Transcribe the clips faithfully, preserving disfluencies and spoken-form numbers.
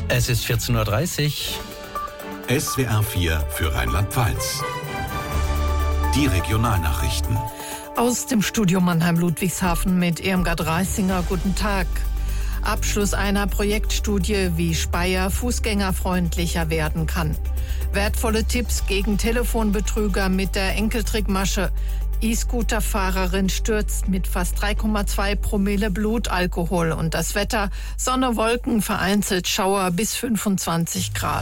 Es ist vierzehn Uhr dreißig. S W R vier für Rheinland-Pfalz. Die Regionalnachrichten. Aus dem Studio Mannheim-Ludwigshafen mit Irmgard Reisinger. Guten Tag. Abschluss einer Projektstudie, wie Speyer fußgängerfreundlicher werden kann. Wertvolle Tipps gegen Telefonbetrüger mit der Enkeltrickmasche. E-Scooter-Fahrerin stürzt mit fast drei Komma zwei Promille Blutalkohol. Und das Wetter: Sonne, Wolken, vereinzelt Schauer bis fünfundzwanzig Grad.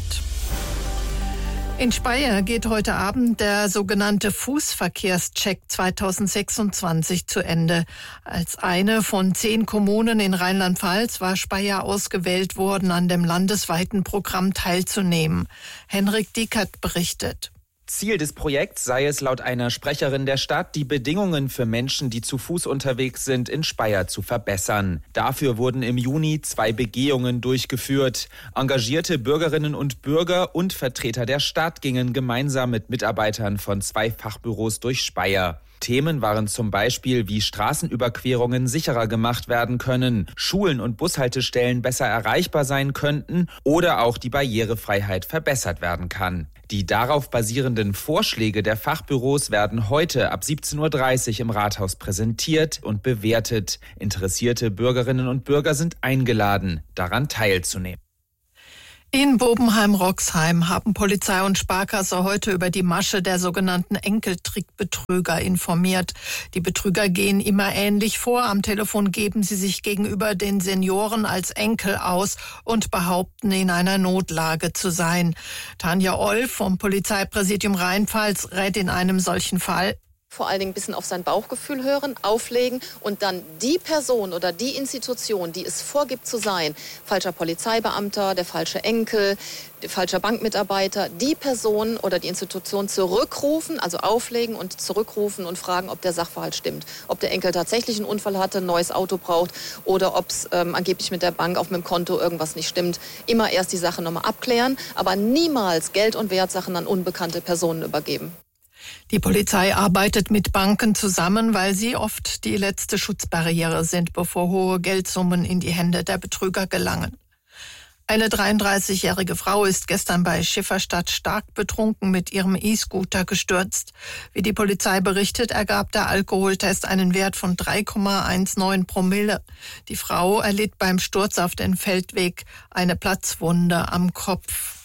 In Speyer geht heute Abend der sogenannte Fußverkehrscheck zweitausendsechsundzwanzig zu Ende. Als eine von zehn Kommunen in Rheinland-Pfalz war Speyer ausgewählt worden, an dem landesweiten Programm teilzunehmen. Henrik Diekert berichtet. Ziel des Projekts sei es laut einer Sprecherin der Stadt, die Bedingungen für Menschen, die zu Fuß unterwegs sind, in Speyer zu verbessern. Dafür wurden im Juni zwei Begehungen durchgeführt. Engagierte Bürgerinnen und Bürger und Vertreter der Stadt gingen gemeinsam mit Mitarbeitern von zwei Fachbüros durch Speyer. Themen waren zum Beispiel, wie Straßenüberquerungen sicherer gemacht werden können, Schulen und Bushaltestellen besser erreichbar sein könnten oder auch die Barrierefreiheit verbessert werden kann. Die darauf basierenden Vorschläge der Fachbüros werden heute ab siebzehn Uhr dreißig im Rathaus präsentiert und bewertet. Interessierte Bürgerinnen und Bürger sind eingeladen, daran teilzunehmen. In Bobenheim-Roxheim haben Polizei und Sparkasse heute über die Masche der sogenannten Enkeltrickbetrüger informiert. Die Betrüger gehen immer ähnlich vor. Am Telefon geben sie sich gegenüber den Senioren als Enkel aus und behaupten, in einer Notlage zu sein. Tanja Oll vom Polizeipräsidium Rheinpfalz rät in einem solchen Fall: Vor allen Dingen ein bisschen auf sein Bauchgefühl hören, auflegen und dann die Person oder die Institution, die es vorgibt zu sein, falscher Polizeibeamter, der falsche Enkel, der falsche Bankmitarbeiter, die Person oder die Institution zurückrufen, also auflegen und zurückrufen und fragen, ob der Sachverhalt stimmt. Ob der Enkel tatsächlich einen Unfall hatte, ein neues Auto braucht oder ob es ähm, angeblich mit der Bank auf dem Konto irgendwas nicht stimmt. Immer erst die Sache nochmal abklären, aber niemals Geld- und Wertsachen an unbekannte Personen übergeben. Die Polizei arbeitet mit Banken zusammen, weil sie oft die letzte Schutzbarriere sind, bevor hohe Geldsummen in die Hände der Betrüger gelangen. Eine dreiunddreißigjährige Frau ist gestern bei Schifferstadt stark betrunken mit ihrem E-Scooter gestürzt. Wie die Polizei berichtet, ergab der Alkoholtest einen Wert von drei Komma neunzehn Promille. Die Frau erlitt beim Sturz auf den Feldweg eine Platzwunde am Kopf.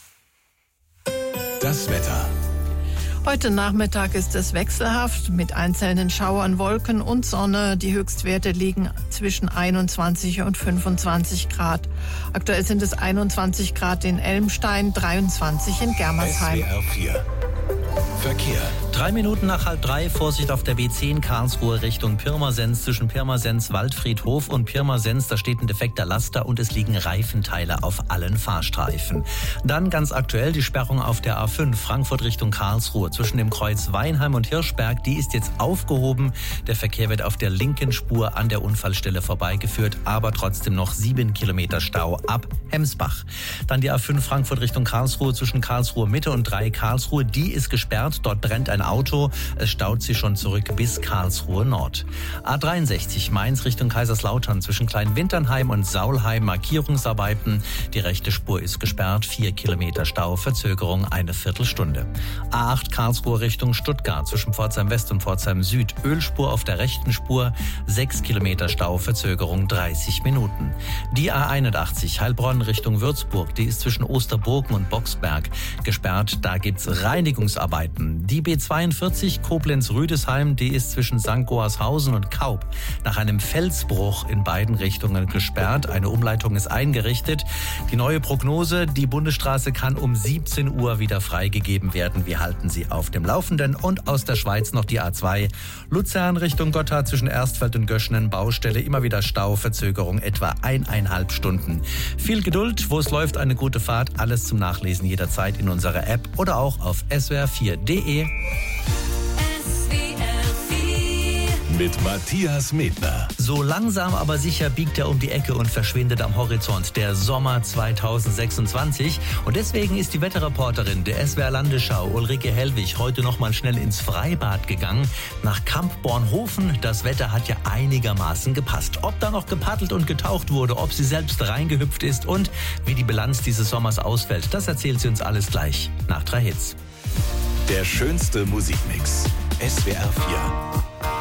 Das Wetter. Heute Nachmittag ist es wechselhaft mit einzelnen Schauern, Wolken und Sonne. Die Höchstwerte liegen zwischen einundzwanzig und fünfundzwanzig Grad. Aktuell sind es einundzwanzig Grad in Elmstein, dreiundzwanzig in Germersheim. S W R vier. Verkehr. Drei Minuten nach halb drei, Vorsicht auf der B zehn Karlsruhe Richtung Pirmasens. Zwischen Pirmasens Waldfriedhof und Pirmasens, da steht ein defekter Laster und es liegen Reifenteile auf allen Fahrstreifen. Dann ganz aktuell die Sperrung auf der A fünf Frankfurt Richtung Karlsruhe zwischen dem Kreuz Weinheim und Hirschberg. Die ist jetzt aufgehoben. Der Verkehr wird auf der linken Spur an der Unfallstelle vorbeigeführt, aber trotzdem noch sieben Kilometer Stau ab Hemsbach. Dann die A fünf Frankfurt Richtung Karlsruhe zwischen Karlsruhe Mitte und drei Karlsruhe. Die ist gesperrt. Dort brennt ein Auto. Es staut sich schon zurück bis Karlsruhe Nord. A dreiundsechzig Mainz Richtung Kaiserslautern zwischen Kleinwinternheim und Saulheim. Markierungsarbeiten. Die rechte Spur ist gesperrt. Vier Kilometer Stau. Verzögerung eine Viertelstunde. A acht Karlsruhe Richtung Stuttgart zwischen Pforzheim West und Pforzheim Süd. Ölspur auf der rechten Spur. Sechs Kilometer Stau. Verzögerung dreißig Minuten. Die A einundachtzig Heilbronn Richtung Würzburg. Die ist zwischen Osterburgen und Boxberg gesperrt. Da gibt's Reinigungsarbeiten. Die B zweiundvierzig Koblenz-Rüdesheim, die ist zwischen Sankt Goarshausen und Kaub nach einem Felsbruch in beiden Richtungen gesperrt. Eine Umleitung ist eingerichtet. Die neue Prognose: Die Bundesstraße kann um siebzehn Uhr wieder freigegeben werden. Wir halten Sie auf dem Laufenden. Und aus der Schweiz noch die A zwei Luzern Richtung Gotthard zwischen Erstfeld und Göschenen. Baustelle, immer wieder Stau, Verzögerung etwa eineinhalb Stunden. Viel Geduld, wo es läuft, eine gute Fahrt. Alles zum Nachlesen jederzeit in unserer App oder auch auf S W R vier punkt de. mit Matthias Medner. So langsam aber sicher biegt er um die Ecke und verschwindet am Horizont. Der Sommer zweitausendsechsundzwanzig. Und deswegen ist die Wetterreporterin der S W R Landesschau, Ulrike Hellwig, heute noch mal schnell ins Freibad gegangen. Nach Kamp-Bornhofen. Das Wetter hat ja einigermaßen gepasst. Ob da noch gepaddelt und getaucht wurde, ob sie selbst reingehüpft ist und wie die Bilanz dieses Sommers ausfällt, das erzählt sie uns alles gleich. Nach drei Hits. Der schönste Musikmix. S W R vier.